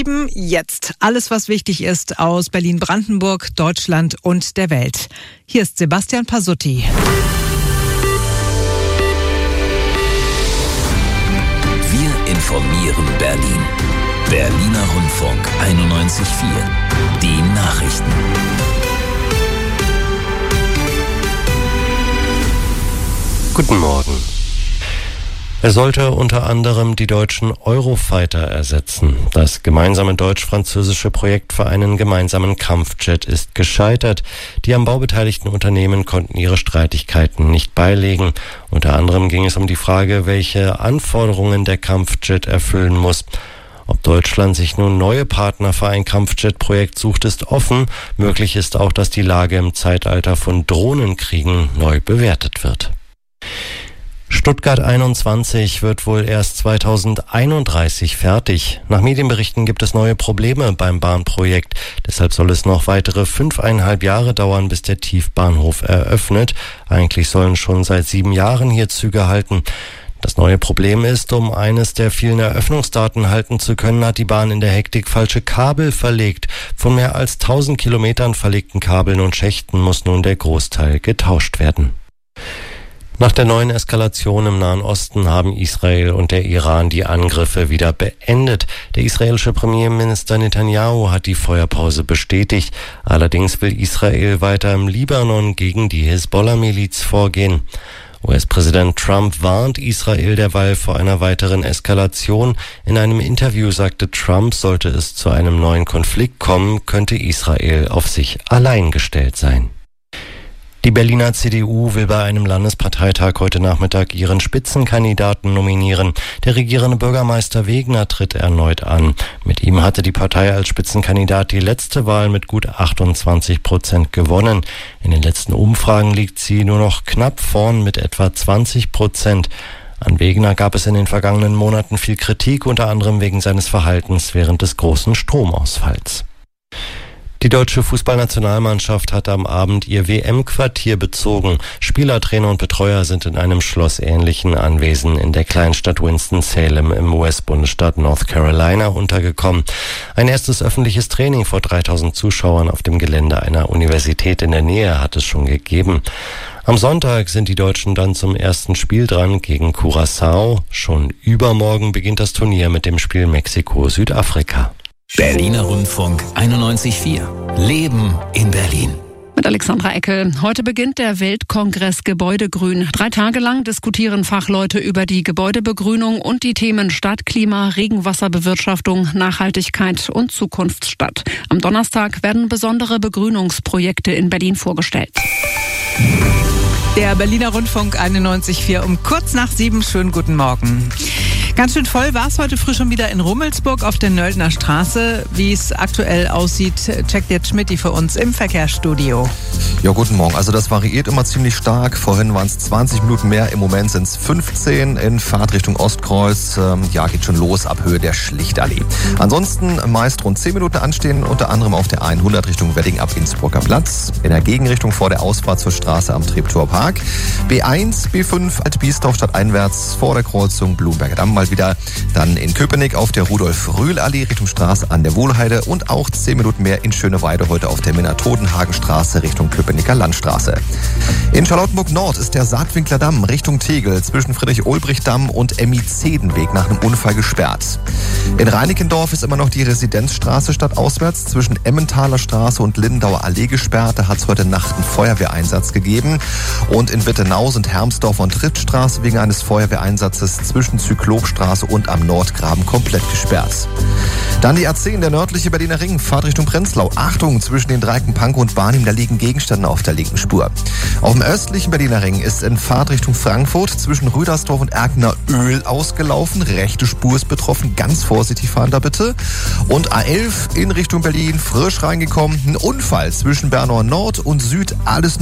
7 jetzt. Alles, was wichtig ist aus Berlin-Brandenburg, Deutschland und der Welt. Hier ist Sebastian Pasutti. Wir informieren Berlin. Berliner Rundfunk 91.4. Die Nachrichten. Guten Morgen. Er sollte unter anderem die deutschen Eurofighter ersetzen. Das gemeinsame deutsch-französische Projekt für einen gemeinsamen Kampfjet ist gescheitert. Die am Bau beteiligten Unternehmen konnten ihre Streitigkeiten nicht beilegen. Unter anderem ging es um die Frage, welche Anforderungen der Kampfjet erfüllen muss. Ob Deutschland sich nun neue Partner für ein Kampfjet-Projekt sucht, ist offen. Möglich ist auch, dass die Lage im Zeitalter von Drohnenkriegen neu bewertet wird. Stuttgart 21 wird wohl erst 2031 fertig. Nach Medienberichten gibt es neue Probleme beim Bahnprojekt. Deshalb soll es noch weitere 5,5 Jahre dauern, bis der Tiefbahnhof eröffnet. Eigentlich sollen schon seit 7 Jahren hier Züge halten. Das neue Problem ist, um eines der vielen Eröffnungsdaten halten zu können, hat die Bahn in der Hektik falsche Kabel verlegt. Von mehr als 1000 Kilometern verlegten Kabeln und Schächten muss nun der Großteil getauscht werden. Nach der neuen Eskalation im Nahen Osten haben Israel und der Iran die Angriffe wieder beendet. Der israelische Premierminister Netanyahu hat die Feuerpause bestätigt. Allerdings will Israel weiter im Libanon gegen die Hisbollah-Miliz vorgehen. US-Präsident Trump warnt Israel derweil vor einer weiteren Eskalation. In einem Interview sagte Trump, sollte es zu einem neuen Konflikt kommen, könnte Israel auf sich allein gestellt sein. Die Berliner CDU will bei einem Landesparteitag heute Nachmittag ihren Spitzenkandidaten nominieren. Der regierende Bürgermeister Wegner tritt erneut an. Mit ihm hatte die Partei als Spitzenkandidat die letzte Wahl mit gut 28% gewonnen. In den letzten Umfragen liegt sie nur noch knapp vorn mit etwa 20%. An Wegner gab es in den vergangenen Monaten viel Kritik, unter anderem wegen seines Verhaltens während des großen Stromausfalls. Die deutsche Fußballnationalmannschaft hat am Abend ihr WM-Quartier bezogen. Spieler, Trainer und Betreuer sind in einem schlossähnlichen Anwesen in der Kleinstadt Winston-Salem im US-Bundesstaat North Carolina untergekommen. Ein erstes öffentliches Training vor 3000 Zuschauern auf dem Gelände einer Universität in der Nähe hat es schon gegeben. Am Sonntag sind die Deutschen dann zum ersten Spiel dran gegen Curaçao. Schon übermorgen beginnt das Turnier mit dem Spiel Mexiko-Südafrika. Berliner Rundfunk 91.4. Leben in Berlin. Mit Alexandra Eckel. Heute beginnt der Weltkongress Gebäudegrün. 3 Tage lang diskutieren Fachleute über die Gebäudebegrünung und die Themen Stadtklima, Regenwasserbewirtschaftung, Nachhaltigkeit und Zukunftsstadt. Am Donnerstag werden besondere Begrünungsprojekte in Berlin vorgestellt. Der Berliner Rundfunk 91.4 um kurz nach 7. Schönen guten Morgen. Ganz schön voll war es heute früh schon wieder in Rummelsburg auf der Nöldner Straße. Wie es aktuell aussieht, checkt jetzt Schmidti für uns im Verkehrsstudio. Ja, guten Morgen. Also das variiert immer ziemlich stark. Vorhin waren es 20 Minuten mehr, im Moment sind es 15 in Fahrtrichtung Ostkreuz. Geht schon los ab Höhe der Schlichtallee. Ansonsten meist rund 10 Minuten anstehen, unter anderem auf der 100 Richtung Wedding ab Innsbrucker Platz. In der Gegenrichtung vor der Ausfahrt zur Straße am Treptower Park. B1, B5 Alt-Biesdorf stadteinwärts vor der Kreuzung Blumberger Damm mal wieder. Dann in Köpenick auf der Rudolf-Rühl-Allee Richtung Straße an der Wohlheide und auch 10 Minuten mehr in Schöneweide heute auf der Minna-Todenhagen-Straße Richtung Köpenicker Landstraße. In Charlottenburg-Nord ist der Saatwinkler Damm Richtung Tegel zwischen Friedrich-Ulbricht-Damm und Emmy-Zedenweg nach einem Unfall gesperrt. In Reinickendorf ist immer noch die Residenzstraße stadtauswärts zwischen Emmentaler Straße und Lindauer Allee gesperrt. Da hat es heute Nacht einen Feuerwehreinsatz gegeben. Und in Wittenau sind Hermsdorf und Trittstraße wegen eines Feuerwehreinsatzes zwischen Zyklopstraße und am Nordgraben komplett gesperrt. Dann die A10, der nördliche Berliner Ring, Fahrtrichtung Prenzlau. Achtung, zwischen den Dreiken Pankow und Barnim, da liegen Gegenstände auf der linken Spur. Auf dem östlichen Berliner Ring ist in Fahrtrichtung Frankfurt zwischen Rüdersdorf und Erkner Öl ausgelaufen. Rechte Spur ist betroffen, ganz vorsichtig fahren da bitte. Und A11 in Richtung Berlin, frisch reingekommen. Ein Unfall zwischen Bernau Nord und Süd, alles